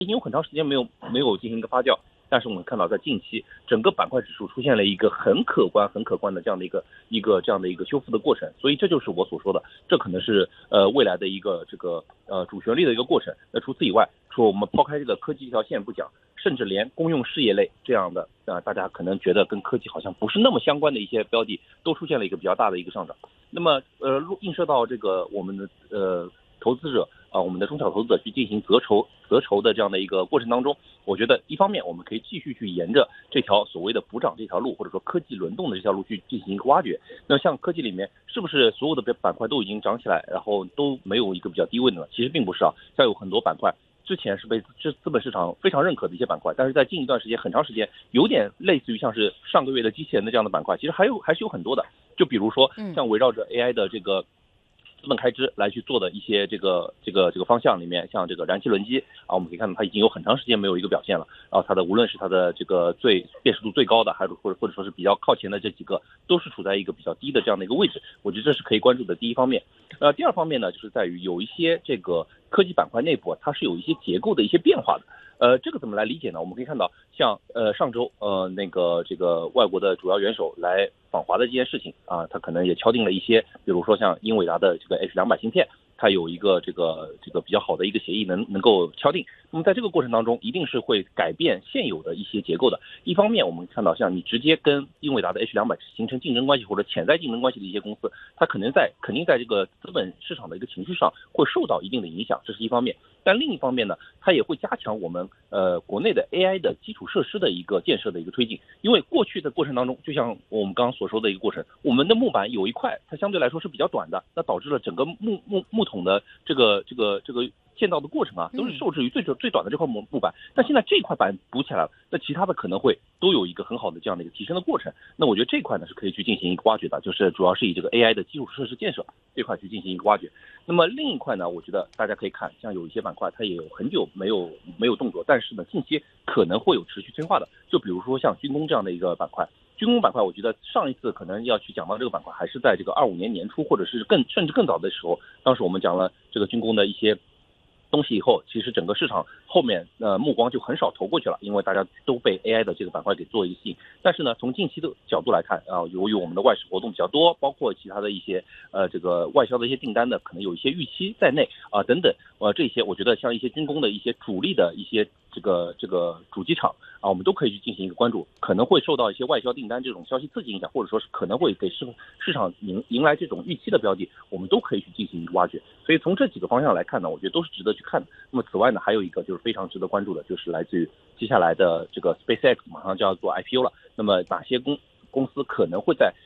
已经有很长时间没有进行一个发酵，但是我们看到在近期整个板块指数出现了一个很可观的这样的一个修复的过程，所以这就是我所说的，这可能是未来的一个这个主旋律的一个过程。那除此以外，除了我们抛开这个科技这条线不讲，甚至连公用事业类这样的大家可能觉得跟科技好像不是那么相关的一些标的，都出现了一个比较大的一个上涨。那么映射到这个我们的投资者我们的中小投资者去进行择筹的这样的一个过程当中，我觉得一方面我们可以继续去沿着这条所谓的补涨这条路，或者说科技轮动的这条路去进行一个挖掘。那像科技里面是不是所有的板块都已经涨起来，然后都没有一个比较低位的呢？其实并不是啊，像有很多板块之前是被资本市场非常认可的一些板块，但是在近一段时间很长时间有点类似于像是上个月的机器人的这样的板块，其实还是有很多的。就比如说像围绕着 AI 的这个资本开支来去做的一些这个方向里面，像这个燃气轮机我们可以看到它已经有很长时间没有一个表现了，然后它的无论是它的这个辨识度最高的，还是或者说是比较靠前的这几个，都是处在一个比较低的这样的一个位置，我觉得这是可以关注的第一方面。第二方面呢，就是在于有一些这个科技板块内部它是有一些结构的一些变化的。这个怎么来理解呢？我们可以看到，像上周这个外国的主要元首来访华的这件事情他可能也敲定了一些，比如说像英伟达的这个 H200芯片，它有一个这个比较好的一个协议能够敲定。那么在这个过程当中，一定是会改变现有的一些结构的。一方面，我们看到像你直接跟英伟达的 H200形成竞争关系或者潜在竞争关系的一些公司，它肯定在这个资本市场的一个情绪上会受到一定的影响，这是一方面。但另一方面呢，它也会加强我们国内的 AI 的基础设施的一个建设的一个推进。因为过去的过程当中，就像我们刚刚所说的一个过程，我们的木板有一块它相对来说是比较短的，那导致了整个木桶的这个建造的过程都是受制于最短的这块木板。但现在这块板补起来了，那其他的可能会都有一个很好的这样的一个提升的过程。那我觉得这块呢是可以去进行一个挖掘的，就是主要是以这个 AI 的基础设施建设这块去进行一个挖掘。那么另一块呢，我觉得大家可以看，像有一些板块它也有很久没有动作，但是呢近期可能会有持续催化的，就比如说像军工这样的一个板块。军工板块，我觉得上一次可能要去讲到这个板块，还是在这个25年年初，或者是甚至更早的时候。当时我们讲了这个军工的一些东西以后，其实整个市场后面目光就很少投过去了，因为大家都被 AI 的这个板块给做一个吸引。但是呢，从近期的角度来看由于我们的外事活动比较多，包括其他的一些这个外销的一些订单的可能有一些预期在内等等这些我觉得像一些军工的一些主力的一些这个主机厂我们都可以去进行一个关注，可能会受到一些外销订单这种消息刺激影响，或者说是可能会给市场迎来这种预期的标的，我们都可以去进行一个挖掘。所以从这几个方向来看呢，我觉得都是值得去看的。那么此外呢，还有一个就是非常值得关注的，就是来自于接下来的这个 SpaceX 马上就要做 IPO 了。那么哪些公司可能会在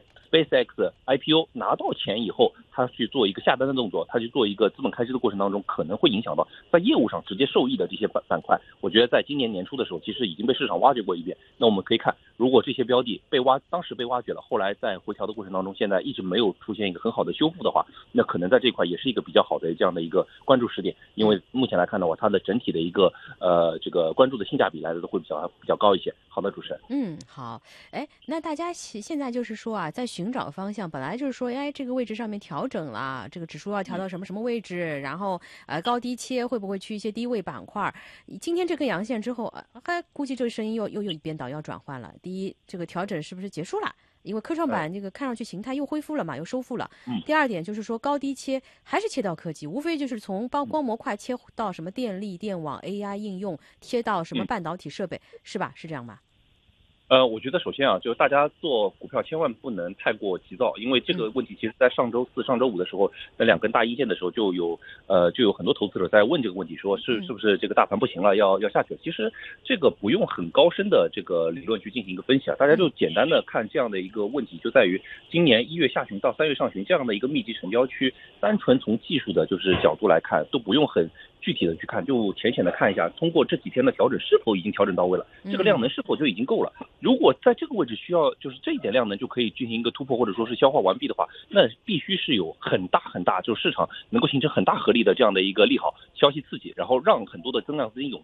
SpaceX IPO 拿到钱以后，他去做一个下单的动作，他去做一个资本开支的过程当中，可能会影响到在业务上直接受益的这些板块。我觉得在今年年初的时候，其实已经被市场挖掘过一遍。那我们可以看，如果这些标的当时被挖掘了，后来在回调的过程当中，现在一直没有出现一个很好的修复的话，那可能在这块也是一个比较好的这样的一个关注时点。因为目前来看的话，它的整体的一个这个关注的性价比来的都会比较高一些。好的，主持人。 好。那大家现在就是说在寻找方向，本来就是说这个位置上面调整了，这个指数要调到什么位置，然后高低切会不会去一些低位板块。今天这根阳线之后还估计这个声音又有一边倒要转换了。第一，这个调整是不是结束了？因为科创板这个看上去形态又恢复了嘛，又收复了。第二点就是说高低切还是切到科技，无非就是从光模块切到什么电力电网 AI 应用，贴到什么半导体设备，是吧？是这样吗？ 我觉得首先就是大家做股票千万不能太过急躁，因为这个问题其实在上周四、上周五的时候，那两根大阴线的时候就有很多投资者在问这个问题，说是不是这个大盘不行了，要下去了。其实这个不用很高深的这个理论去进行一个分析大家就简单的看这样的一个问题，就在于今年1月下旬到3月上旬这样的一个密集成交区，单纯从技术的就是角度来看，都不用很具体的去看，就浅显的看一下，通过这几天的调整是否已经调整到位了，这个量能是否就已经够了。如果在这个位置需要就是这一点量能就可以进行一个突破，或者说是消化完毕的话，那必须是有很大就是市场能够形成很大合力的这样的一个利好消息刺激，然后让很多的增量资金涌进来，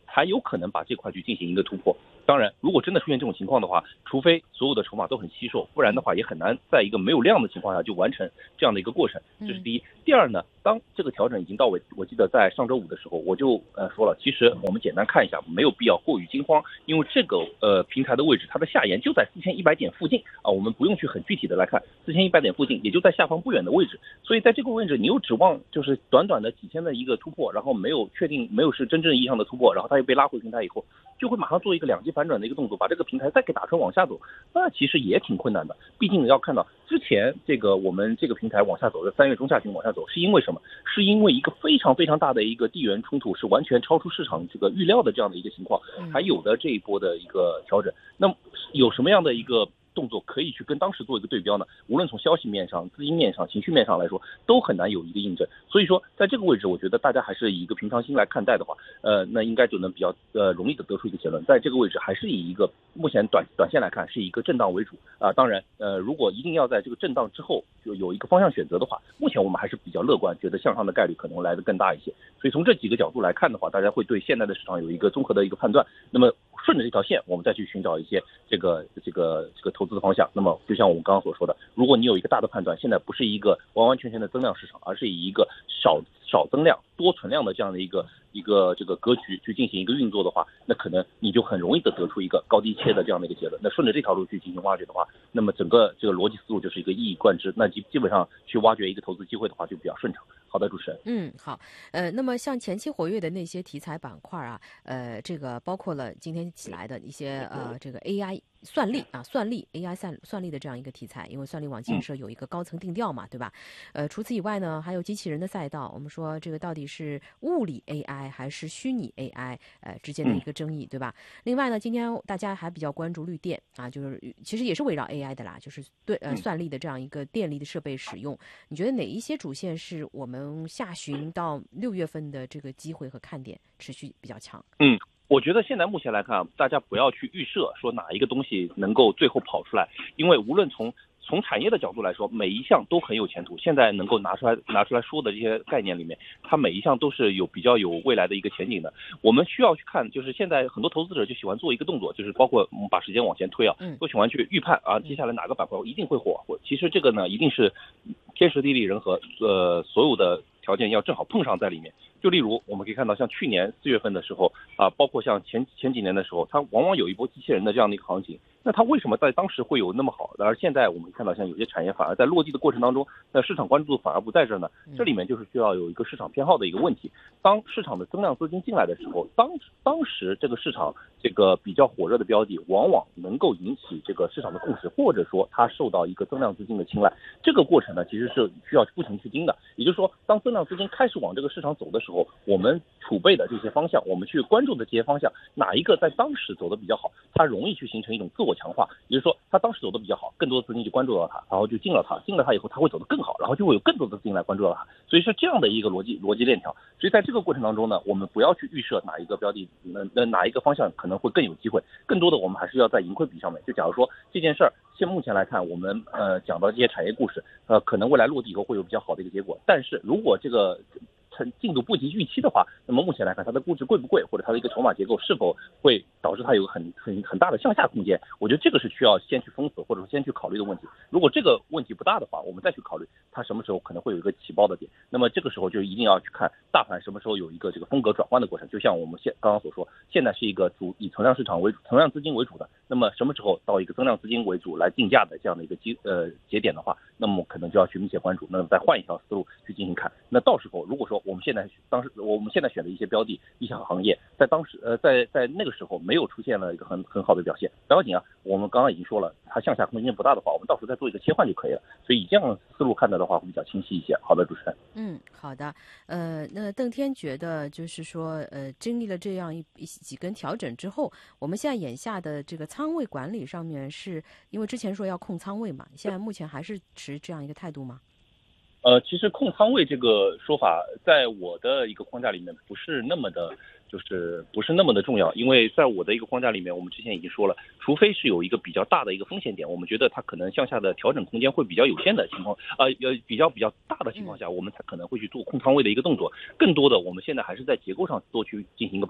才有可能把这块去进行一个突破。当然，如果真的出现这种情况的话，除非所有的筹码都很稀瘦，不然的话也很难在一个没有量的情况下就完成这样的一个过程。这是第一。第二呢，当这个调整已经到位，我记得在上周五的时候我就说了，其实我们简单看一下，没有必要过于惊慌，因为这个平台的位置它的下沿就在4100点附近啊，我们不用去很具体的来看4100点附近，也就在下方不远的位置。所以在这个位置，你又指望就是短短的几天的一个突破，然后没有确定没有是真正意义上的突破，然后它又被拉回平台以后，就会马上做一个两极反转的一个动作，把这个平台再给打穿往下走，那其实也挺困难的。毕竟要看到之前这个我们这个平台往下走的3月中下旬往下走，是因为什么？是因为一个非常非常大的一个地缘冲突，是完全超出市场这个预料的这样的一个情况，才有的这一波的一个调整。那么有什么样的一个动作可以去跟当时做一个对标呢？无论从消息面上、资金面上、情绪面上来说，都很难有一个印证。所以说，在这个位置，我觉得大家还是以一个平常心来看待的话，那应该就能比较容易的得出一个结论。在这个位置，还是以一个目前短线来看是以一个震荡为主啊。当然，如果一定要在这个震荡之后就有一个方向选择的话，目前我们还是比较乐观，觉得向上的概率可能来得更大一些。所以从这几个角度来看的话，大家会对现在的市场有一个综合的一个判断。那么顺着这条线，我们再去寻找一些这个投资的方向。那么就像我们刚刚所说的，如果你有一个大的判断，现在不是一个完完全全的增量市场，而是以一个少增量多存量的这样的一个这个格局去进行一个运作的话，那可能你就很容易的得出一个高低切的这样的一个结论。那顺着这条路去进行挖掘的话，那么整个这个逻辑思路就是一个一以贯之，那基本上去挖掘一个投资机会的话就比较顺畅。好的，主持人。 好，那么像前期活跃的那些题材板块啊，这个包括了今天起来的一些这个 AI 算力 AI 算力的这样一个题材，因为算力网建设有一个高层定调嘛，对吧？除此以外呢，还有机器人的赛道，我们说这个到底是物理 AI 还是虚拟 AI 之间的一个争议，对吧？另外呢，今天大家还比较关注绿电啊，就是其实也是围绕 AI 的啦，就是对算力的这样一个电力的设备使用，你觉得哪一些主线是我们下旬到6月份的这个机会和看点持续比较强？ 我觉得现在目前来看，大家不要去预设说哪一个东西能够最后跑出来，因为无论从产业的角度来说，每一项都很有前途。现在能够拿出来说的这些概念里面，它每一项都是比较有未来的一个前景的。我们需要去看，就是现在很多投资者就喜欢做一个动作，就是包括我们把时间往前推啊，都喜欢去预判啊，接下来哪个板块一定会火。其实这个呢，一定是天时地利人和，所有的条件要正好碰上在里面。就例如我们可以看到，像去年4月份的时候啊，包括像前几年的时候，它往往有一波机器人的这样的一个行情。那它为什么在当时会有那么好？而现在我们看到，像有些产业反而在落地的过程当中，那市场关注度反而不在这儿呢？这里面就是需要有一个市场偏好的一个问题。当市场的增量资金进来的时候，当时这个市场这个比较火热的标的，往往能够引起这个市场的共识，或者说它受到一个增量资金的青睐。这个过程呢，其实是需要不停去盯的。也就是说，当增量资金开始往这个市场走的时候，我们储备的这些方向，我们去关注的这些方向，哪一个在当时走的比较好，它容易去形成一种自我强化。也就是说，它当时走的比较好，更多的资金就关注到它，然后就进了它以后，它会走得更好，然后就会有更多的资金来关注到它。所以是这样的一个逻辑链条。所以在这个过程当中呢，我们不要去预设哪一个标的，哪一个方向可能会更有机会。更多的我们还是要在盈亏比上面。就假如说这件事儿，目前来看，我们讲到这些产业故事，可能未来落地以后会有比较好的一个结果。但是如果这个进度不及预期的话，那么目前来看，它的估值贵不贵，或者它的一个筹码结构是否会导致它有很大的向下空间，我觉得这个是需要先去封死，或者说先去考虑的问题。如果这个问题不大的话，我们再去考虑它什么时候可能会有一个起爆的点。那么这个时候就一定要去看大盘什么时候有一个这个风格转换的过程。就像我们刚刚所说，现在是一个以存量市场为主、存量资金为主的，那么什么时候到一个增量资金为主来定价的这样的一个节点的话，那么可能就要去密切关注，那么再换一条思路去进行看。那到时候如果说我们现在选的一些标的、一些行业，在当时在那个时候没有出现了一个很好的表现，不要紧啊，我们刚刚已经说了，它向下空间不大的话，我们到时候再做一个切换就可以了。所以以这样的思路看待的话，会比较清晰一些。好的，主持人。 好的。那邓天觉得就是说，经历了这样几根调整之后，我们现在眼下的这个仓位管理上面，是因为之前说要控仓位嘛，现在目前还是持这样一个态度吗？ 其实控仓位这个说法，在我的一个框架里面不是那么的重要，因为在我的一个框架里面，我们之前已经说了，除非是有一个比较大的一个风险点，我们觉得它可能向下的调整空间会比较有限的情况，比较大的情况下，我们才可能会去做控仓位的一个动作。更多的，我们现在还是在结构上多去进行一个把握。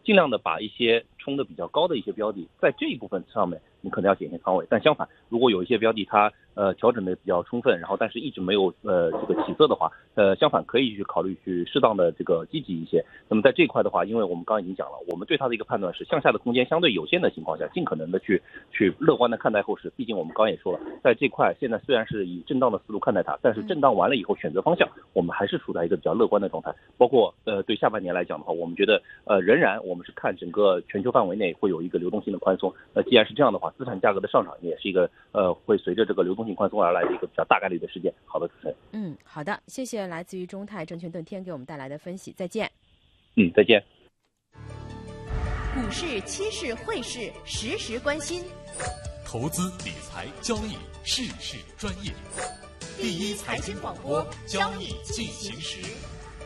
尽量的把一些冲的比较高的一些标的，在这一部分上面你可能要减些仓位。但相反，如果有一些标的它调整的比较充分，然后但是一直没有这个起色的话，相反可以去考虑去适当的这个积极一些。那么在这一块的话，因为我们刚刚已经讲了，我们对它的一个判断是向下的空间相对有限的情况下，尽可能的去乐观的看待后市。毕竟我们刚刚也说了，在这块现在虽然是以震荡的思路看待它，但是震荡完了以后选择方向，我们还是处在一个比较乐观的状态。包括对下半年来讲的话，我们觉得仍然我们是看整个全球范围内会有一个流动性的宽松。既然是这样的话，资产价格的上涨也是一个会随着这个流动性宽松而来的一个比较大概率的事件。好的，主持人。 好的，谢谢来自于中泰证券邓天给我们带来的分析，再见。 再见。 股市、期市、汇市，时时关心。 投资理财交易，事事专业。第一财经广播，交易进行时。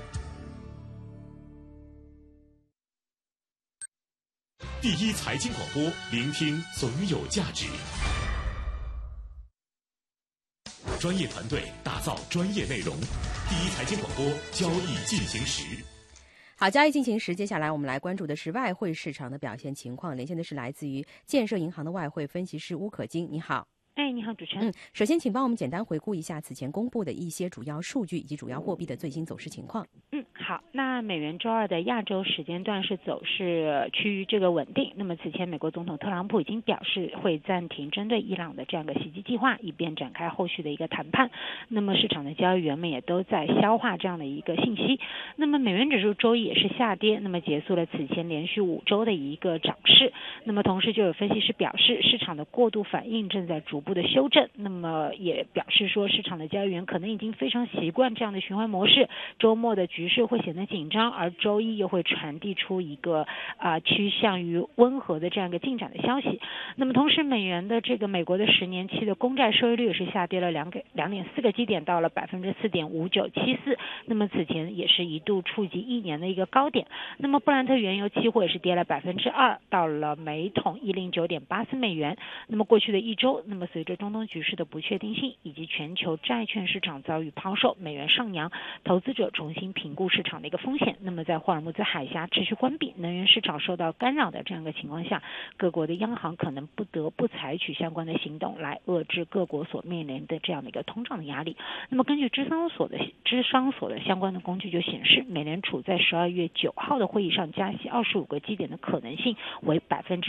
第一财经广播，聆听总有价值。专业团队打造专业内容。第一财经广播，交易进行时。 好，交易进行时，接下来我们来关注的是外汇市场的表现情况。连线的是来自于建设银行的外汇分析师邬可金，你好。 你好，主持人。 首先请帮我们简单回顾一下此前公布的一些主要数据以及主要货币的最新走势情况。 好，那美元周二的亚洲时间段是走势趋于这个稳定。那么此前美国总统特朗普已经表示会暂停针对伊朗的这样的袭击计划，以便展开后续的一个谈判。那么市场的交易员们也都在消化这样的一个信息。那么美元指数周一也是下跌，那么结束了此前连续5周的一个涨势。那么同时就有分析师表示，市场的过度反应正在逐步的修正。那么也表示说，市场的交易员可能已经非常习惯这样的循环模式，周末的局势会显得紧张，而周一又会传递出一个趋向于温和的这样一个进展的消息。那么同时美元的这个美国的10年期的公债收益率也是下跌了2.4个基点，到了 4.5974%。那么此前也是一度触及1年的一个高点。那么布兰特原油期货也是跌了 2%， 到了每桶109.84美元。那么过去的一周，那么随着中东局势的不确定性以及全球债券市场遭遇抛售，美元上扬，投资者重新评估市场的一个风险。那么在霍尔木兹海峡持续关闭，能源市场受到干扰的这样一个情况下，各国的央行可能不得不采取相关的行动来遏制各国所面临的这样的一个通胀的压力。那么根据芝商所的相关的工具就显示，美联储在12月9号的会议上加息25个基点的可能性为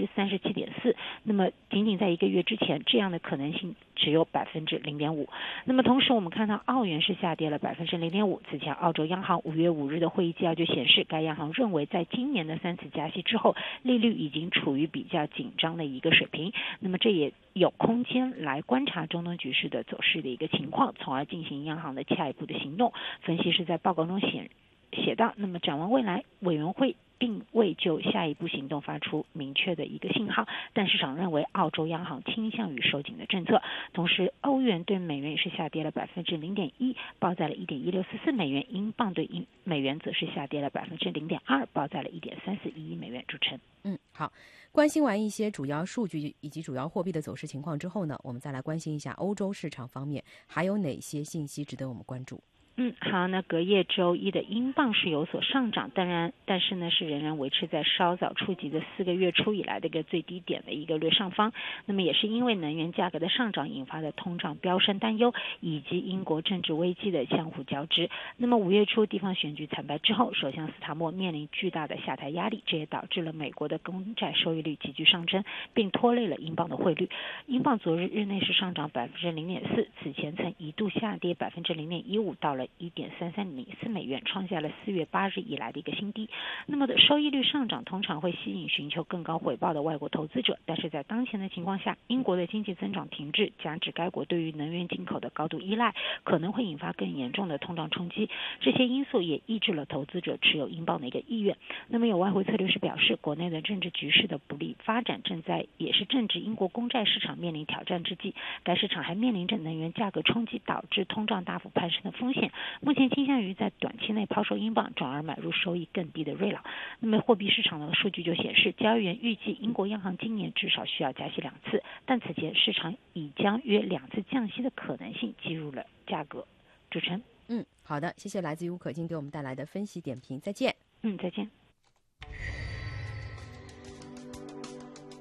37.4%。那么仅仅在1个月之前，这样的可能性只有 0.5%。那么同时我们看到澳元是下跌了 0.5%。此前澳洲央行5月5日的会议纪要就显示，该央行认为在今年的3次加息之后，利率已经处于比较紧张的一个水平。那么这也有空间来观察中东局势的走势的一个情况，从而进行央行的下一步的行动。分析师在报告中写到，那么展望未来，委员会并未就下一步行动发出明确的一个信号，但市场认为澳洲央行倾向于收紧的政策。同时欧元对美元也是下跌了 0.1%， 报在了 1.1644 美元，英镑对美元则是下跌了 0.2%， 报在了 1.3411 美元。主持人。 好，关心完一些主要数据以及主要货币的走势情况之后呢，我们再来关心一下欧洲市场方面还有哪些信息值得我们关注。 好，那隔夜周一的英镑是有所上涨，但是呢是仍然维持在稍早触及的4个月初以来的一个最低点的一个略上方。那么也是因为能源价格的上涨引发的通胀飙升担忧，以及英国政治危机的相互交织。那么5月初地方选举惨败之后，首相斯塔默面临巨大的下台压力，这也导致了美国的公债收益率急剧上升，并拖累了英镑的汇率。英镑昨日日内是上涨 0.4%， 此前曾一度下跌 0.15%， 到了1.3304美元，创下了4月8日以来的一个新低。那么的收益率上涨通常会吸引寻求更高回报的外国投资者，但是在当前的情况下，英国的经济增长停滞，加之该国对于能源进口的高度依赖，可能会引发更严重的通胀冲击。这些因素也抑制了投资者持有英镑的一个意愿。那么有外汇策略师表示，国内的政治局势的不利发展也是正值英国公债市场面临挑战之际，该市场还面临着能源价格冲击导致通胀大幅攀升的风险。目前倾向于在短期内抛售英镑，转而买入收益更低的瑞郎。那么货币市场的数据就显示，交易员预计英国央行今年至少需要加息2次，但此前市场已将约2次降息的可能性计入了价格。主持人。 好的，谢谢来自于邬可金给我们带来的分析点评，再见。 再见。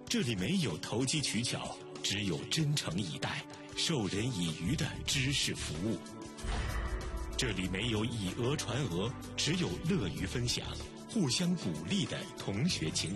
这里没有投机取巧，只有真诚以待、授人以渔的知识服务。这里没有以讹传讹，只有乐于分享、互相鼓励的同学情